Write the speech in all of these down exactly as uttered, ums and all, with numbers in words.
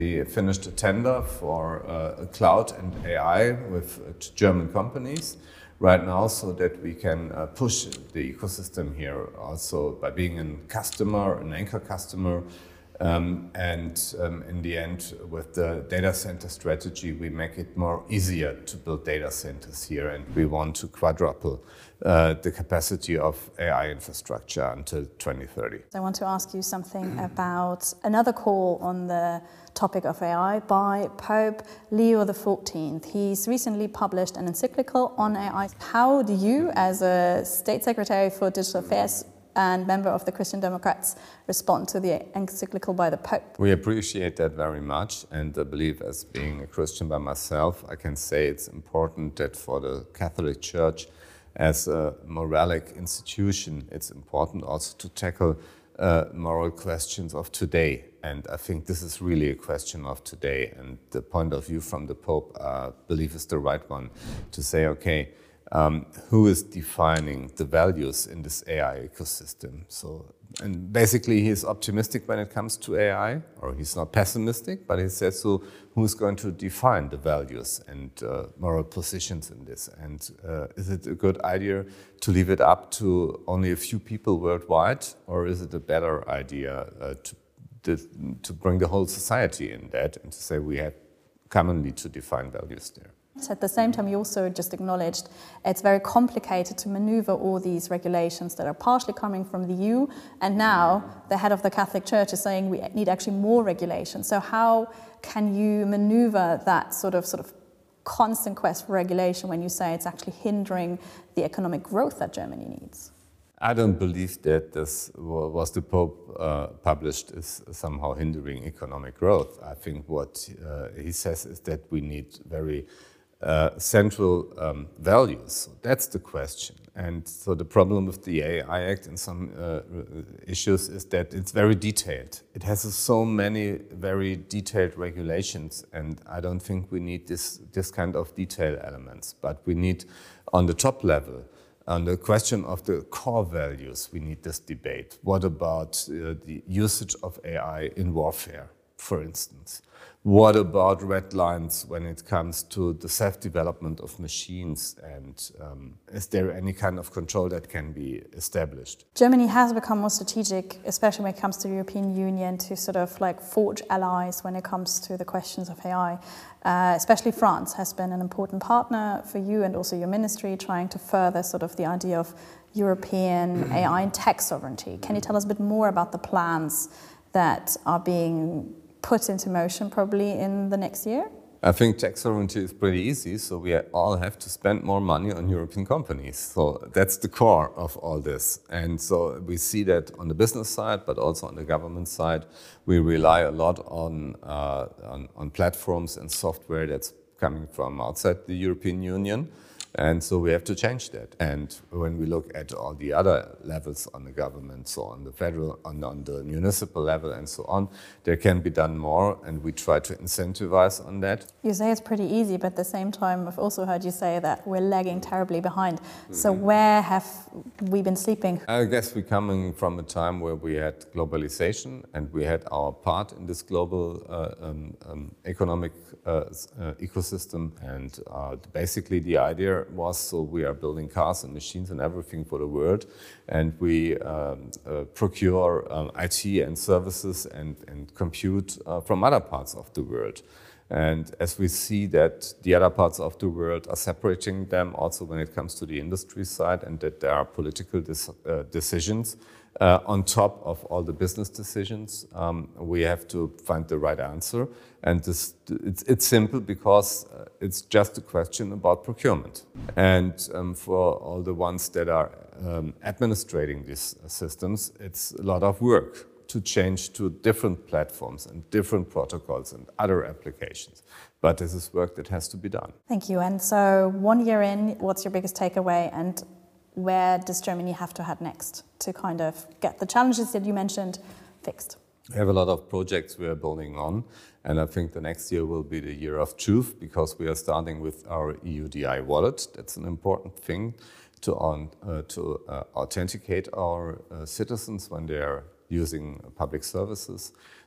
We finished a tender for uh, cloud and A I with uh, German companies right now, so that we can uh, push the ecosystem here also by being a customer, an anchor customer. Um, and um, in the end, with the data center strategy, we make it more easier to build data centers here, and we want to quadruple uh, the capacity of A I infrastructure until twenty thirty. I want to ask you something about another call on the topic of A I by Pope Leo the fourteenth. He's recently published an encyclical on A I. How do you, as a State Secretary for Digital Affairs and member of the Christian Democrats, respond to the encyclical by the Pope? We appreciate that very much, and I believe, as being a Christian by myself, I can say it's important that for the Catholic Church as a moralic institution, it's important also to tackle uh, moral questions of today. And I think this is really a question of today, and the point of view from the Pope, I believe, is the right one, to say, okay, Um, who is defining the values in this A I ecosystem? So, and basically he's optimistic when it comes to A I, or he's not pessimistic, but he says, so who's going to define the values and uh, moral positions in this? And uh, is it a good idea to leave it up to only a few people worldwide, or is it a better idea uh, to, to bring the whole society in that and to say we have commonly to define values there? At the same time, you also just acknowledged it's very complicated to maneuver all these regulations that are partially coming from the E U, and now the head of the Catholic Church is saying we need actually more regulation. So how can you maneuver that sort of sort of constant quest for regulation when you say it's actually hindering the economic growth that Germany needs? I don't believe that this was the Pope uh, published is somehow hindering economic growth. I think what uh, he says is that we need very Uh, central um, values. So that's the question. And so the problem with the A I Act and some uh, issues is that it's very detailed. It has so many very detailed regulations, and I don't think we need this, this kind of detail elements. But we need, on the top level, on the question of the core values, we need this debate. What about uh, the usage of A I in warfare, for instance? What about red lines when it comes to the self-development of machines, and um, is there any kind of control that can be established? Germany has become more strategic, especially when it comes to the European Union, to sort of like forge allies when it comes to the questions of A I. Uh, especially France has been an important partner for you and also your ministry, trying to further sort of the idea of European A I and tech sovereignty. Can you tell us a bit more about the plans that are being put into motion probably in the next year? I think tech sovereignty is pretty easy, so we all have to spend more money on European companies. So that's the core of all this. And so we see that on the business side, but also on the government side, we rely a lot on, uh, on, on platforms and software that's coming from outside the European Union. And so we have to change that. And when we look at all the other levels on the government, so on the federal, on, on the municipal level and so on, there can be done more, and we try to incentivize on that. You say it's pretty easy, but at the same time, I've also heard you say that we're lagging terribly behind. Mm-hmm. So where have we been sleeping? I guess we're coming from a time where we had globalization, and we had our part in this global uh, um, um, economic uh, uh, ecosystem. And uh, basically the idea was, so we are building cars and machines and everything for the world, and we um, uh, procure um, I T and services and, and compute uh, from other parts of the world. And as we see that the other parts of the world are separating them also when it comes to the industry side, and that there are political dis uh, decisions uh, on top of all the business decisions, um, we have to find the right answer. And this, it's, it's simple because uh, it's just a question about procurement. And um, for all the ones that are um, administrating these systems, it's a lot of work to change to different platforms and different protocols and other applications. But this is work that has to be done. Thank you. And so one year in, what's your biggest takeaway, and where does Germany have to head next to kind of get the challenges that you mentioned fixed? We have a lot of projects we are building on, and I think the next year will be the year of truth, because we are starting with our E U D I wallet. That's an important thing to, on, uh, to uh, authenticate our uh, citizens when they are using public services.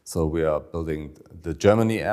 So we are building the Germany app.